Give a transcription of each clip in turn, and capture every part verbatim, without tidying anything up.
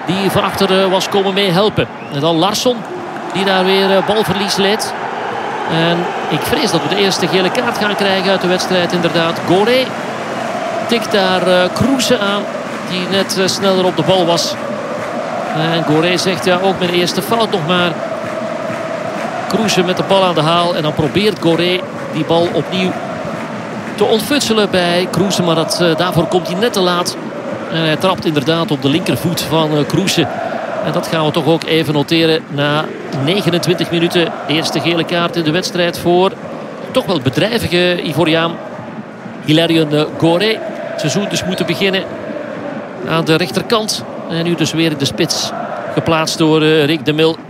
die van achter was komen meehelpen. En dan Larsson, die daar weer balverlies leed. En ik vrees dat we de eerste gele kaart gaan krijgen uit de wedstrijd. Inderdaad, Goré tikt daar uh, Kroese aan, die net uh, sneller op de bal was. En Goré zegt, ja, ook mijn eerste fout nog maar. Kroese met de bal aan de haal. En dan probeert Goré die bal opnieuw te ontfutselen bij Kroese. Maar dat, uh, daarvoor komt hij net te laat. En hij trapt inderdaad op de linkervoet van uh, Kroese. En dat gaan we toch ook even noteren. Na negenentwintig minuten eerste gele kaart in de wedstrijd voor toch wel bedrijvige Ivoriaan Hilarion Goré. Het seizoen dus moeten beginnen aan de rechterkant. En nu dus weer in de spits geplaatst door uh, Rick de Mil.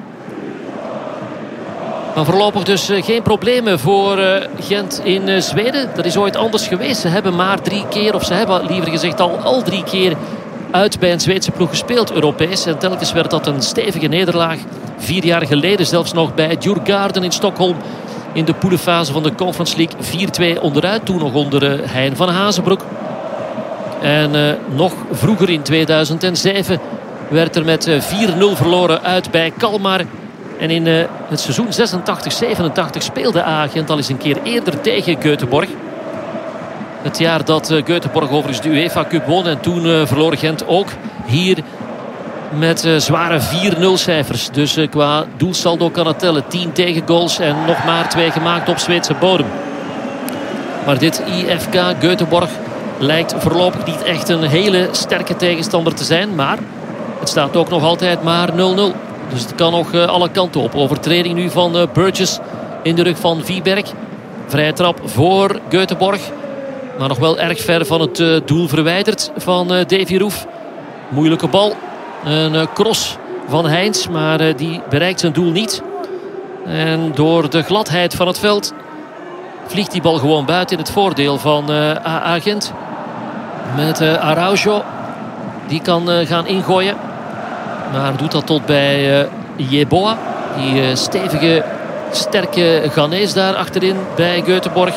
Maar voorlopig dus uh, geen problemen voor uh, Gent in uh, Zweden. Dat is ooit anders geweest. Ze hebben maar drie keer, of ze hebben liever gezegd al, al drie keer uit bij een Zweedse ploeg gespeeld, Europees. En telkens werd dat een stevige nederlaag. Vier jaar geleden zelfs nog bij Djurgården in Stockholm. In de poelenfase van de Conference League vier twee onderuit. Toen nog onder uh, Hein van Hazenbroek. En uh, nog vroeger in tweeduizend zeven werd er met uh, vier nul verloren uit bij Kalmar. En in uh, het seizoen zesentachtig zevenentachtig speelde A-Gent al eens een keer eerder tegen Göteborg. Het jaar dat uh, Göteborg overigens de UEFA Cup won. En toen uh, verloor Gent ook hier met uh, zware vier nul cijfers. Dus uh, qua doelsaldo kan het tellen. tien tegengoals en nog maar twee gemaakt op Zweedse bodem. Maar dit I F K Göteborg lijkt voorlopig niet echt een hele sterke tegenstander te zijn. Maar het staat ook nog altijd maar nul nul. Dus het kan nog uh, alle kanten op. Overtreding nu van uh, Burgess in de rug van Viberg. Vrije trap voor Göteborg. Maar nog wel erg ver van het uh, doel verwijderd van uh, Davy Roef. Moeilijke bal. Een uh, cross van Heins. Maar uh, die bereikt zijn doel niet. En door de gladheid van het veld vliegt die bal gewoon buiten in het voordeel van uh, A-Gent. Met uh, Araujo. Die kan uh, gaan ingooien. Maar doet dat tot bij uh, Yeboah. Die uh, stevige, sterke Ghanese daar achterin bij Göteborg.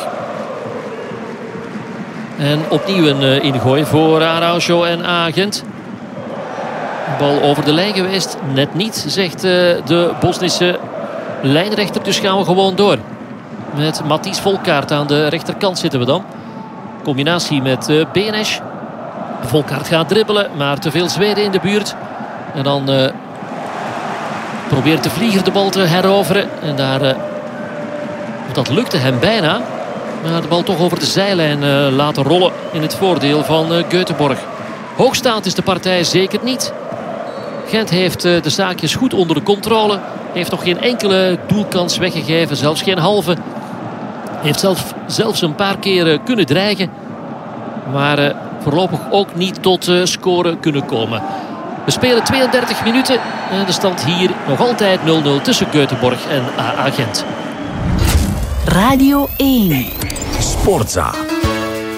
En opnieuw een uh, ingooi voor Araujo en A-Gent. Bal over de lijn geweest. Net niet, zegt uh, de Bosnische lijnrechter. Dus gaan we gewoon door. Met Matthijs Volkaert aan de rechterkant zitten we dan. Combinatie met uh, Benes. Volkaert gaat dribbelen, maar te veel Zweden in de buurt. En dan uh, probeert de vlieger de bal te heroveren. En daar, uh, dat lukte hem bijna. Maar de bal toch over de zijlijn uh, laten rollen in het voordeel van uh, Göteborg. Hoogstaand is de partij zeker niet. Gent heeft uh, de zaakjes goed onder de controle. Heeft nog geen enkele doelkans weggegeven. Zelfs geen halve. Heeft zelf, zelfs een paar keer uh, kunnen dreigen. Maar uh, voorlopig ook niet tot uh, scoren kunnen komen. We spelen tweeëndertig minuten. En de stand hier nog altijd nul nul tussen Göteborg en A-Gent. Radio één. Sportza.